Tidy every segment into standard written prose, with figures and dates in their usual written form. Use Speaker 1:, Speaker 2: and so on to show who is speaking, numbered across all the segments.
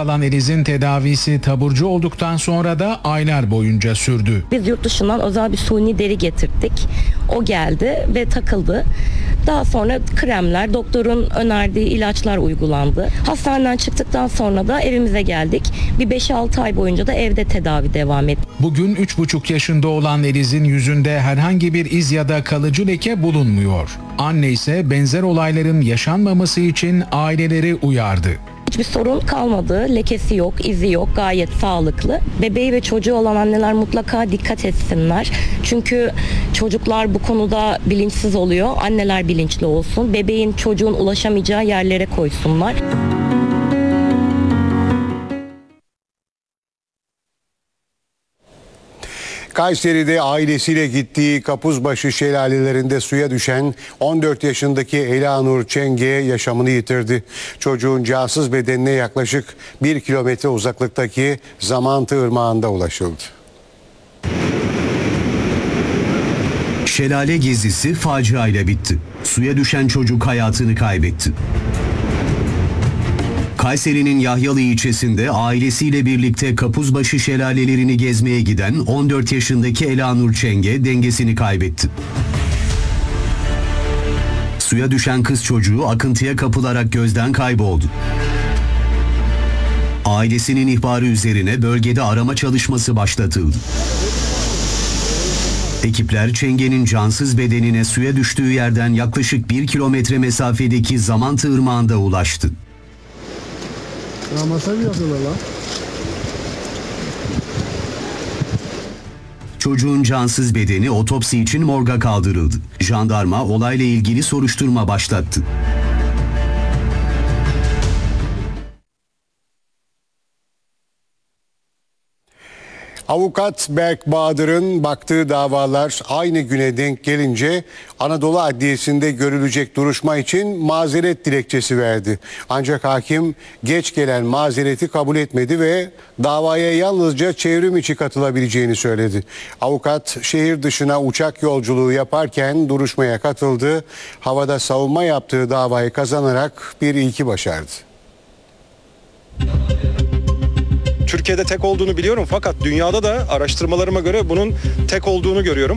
Speaker 1: kalan Eliz'in tedavisi taburcu olduktan sonra da aylar boyunca sürdü.
Speaker 2: Biz yurt dışından özel bir suni deri getirttik. O geldi ve takıldı. Daha sonra kremler, doktorun önerdiği ilaçlar uygulandı. Hastaneden çıktıktan sonra da evimize geldik. Bir 5-6 ay boyunca da evde tedavi devam etti.
Speaker 1: Bugün 3,5 yaşında olan Eliz'in yüzünde herhangi bir iz ya da kalıcı leke bulunmuyor. Anne ise benzer olayların yaşanmaması için aileleri uyardı.
Speaker 2: Hiçbir sorun kalmadı. Lekesi yok, izi yok. Gayet sağlıklı. Bebeği ve çocuğu olan anneler mutlaka dikkat etsinler. Çünkü çocuklar bu konuda bilinçsiz oluyor. Anneler bilinçli olsun. Bebeğin, çocuğun ulaşamayacağı yerlere koysunlar.
Speaker 3: Kayseri'de ailesiyle gittiği Kapuzbaşı şelalelerinde suya düşen 14 yaşındaki Elanur Çenge yaşamını yitirdi. Çocuğun cansız bedenine yaklaşık 1 kilometre uzaklıktaki Zamantı Irmağı'nda ulaşıldı.
Speaker 4: Şelale gezisi faciayla bitti. Suya düşen çocuk hayatını kaybetti. Kayseri'nin Yahyalı ilçesinde ailesiyle birlikte Kapuzbaşı şelalelerini gezmeye giden 14 yaşındaki Elanur Çenge dengesini kaybetti. Suya düşen kız çocuğu akıntıya kapılarak gözden kayboldu. Ailesinin ihbarı üzerine bölgede arama çalışması başlatıldı. Ekipler Çenge'nin cansız bedenine suya düştüğü yerden yaklaşık 1 kilometre mesafedeki Zamantı Irmağı'nda ulaştı.
Speaker 5: Masaj yapıyorlar lan.
Speaker 4: Çocuğun cansız bedeni otopsi için morga kaldırıldı. Jandarma olayla ilgili soruşturma başlattı.
Speaker 3: Avukat Berk Bahadır'ın baktığı davalar aynı güne denk gelince Anadolu Adliyesi'nde görülecek duruşma için mazeret dilekçesi verdi. Ancak hakim geç gelen mazereti kabul etmedi ve davaya yalnızca çevrim içi katılabileceğini söyledi. Avukat şehir dışına uçak yolculuğu yaparken duruşmaya katıldı. Havada savunma yaptığı davayı kazanarak bir ilki başardı.
Speaker 6: Türkiye'de tek olduğunu biliyorum fakat dünyada da araştırmalarıma göre bunun tek olduğunu görüyorum.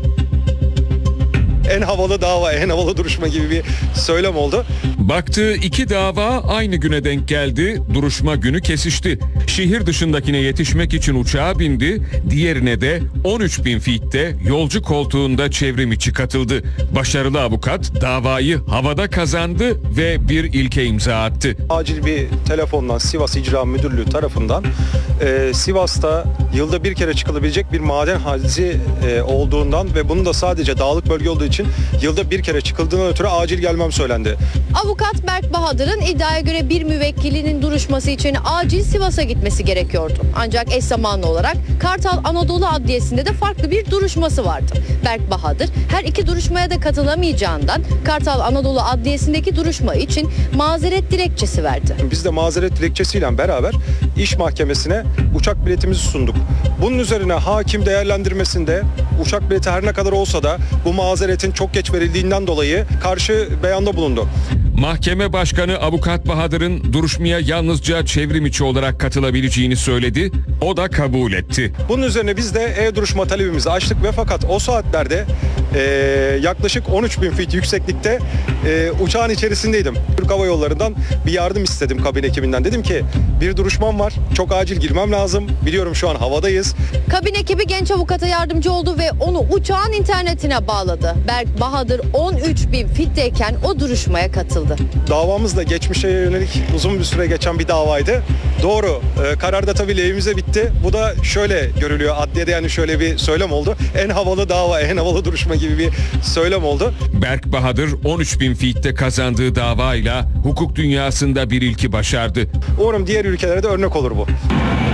Speaker 6: En havalı dava, en havalı duruşma gibi bir söylem oldu.
Speaker 7: Baktığı 2 dava aynı güne denk geldi, duruşma günü kesişti. Şehir dışındakine yetişmek için uçağa bindi, diğerine de 13.000 feet'te yolcu koltuğunda çevrim içi katıldı. Başarılı avukat davayı havada kazandı ve bir ilke imza attı.
Speaker 6: Acil bir telefondan Sivas İcra Müdürlüğü tarafından Sivas'ta yılda bir kere çıkılabilecek bir maden hadisi olduğundan ve bunun da sadece dağlık bölge olduğu için yılda bir kere çıkıldığından ötürü acil gelmem söylendi.
Speaker 8: Avukat Berk Bahadır'ın iddiaya göre bir müvekkilinin duruşması için acil Sivas'a gitmesi gerekiyordu. Ancak eş zamanlı olarak Kartal Anadolu Adliyesi'nde de farklı bir duruşması vardı. Berk Bahadır her iki duruşmaya da katılamayacağından Kartal Anadolu Adliyesi'ndeki duruşma için mazeret dilekçesi verdi.
Speaker 6: Biz de mazeret dilekçesiyle beraber iş mahkemesine uçak biletimizi sunduk. Bunun üzerine hakim değerlendirmesinde uçak bileti her ne kadar olsa da bu mazeretin çok geç verildiğinden dolayı karşı beyanda bulundu.
Speaker 7: Mahkeme Başkanı Avukat Bahadır'ın duruşmaya yalnızca çevrim içi olarak katılabileceğini söyledi. O da kabul etti.
Speaker 6: Bunun üzerine biz de e-duruşma talebimizi açtık ve fakat o saatlerde yaklaşık 13.000 feet yükseklikte uçağın içerisindeydim. Türk Hava Yolları'ndan bir yardım istedim kabin ekibinden. Dedim ki bir duruşmam var, çok acil girmem lazım. Biliyorum şu an havadayız.
Speaker 8: Kabin ekibi genç avukata yardımcı oldu ve onu uçağın internetine bağladı. Berk Bahadır 13.000 feet'teyken o duruşmaya katıldı.
Speaker 6: Davamız da geçmişe yönelik uzun bir süre geçen bir davaydı. Doğru, kararda tabii lehimize bitti. Bu da şöyle görülüyor adliyede, yani şöyle bir söylem oldu. En havalı dava, en havalı duruşma gibi bir söylem oldu.
Speaker 7: Berk Bahadır 13.000 feet'te kazandığı davayla hukuk dünyasında bir ilki başardı.
Speaker 6: Umarım diğer ülkelere de örnek olur bu.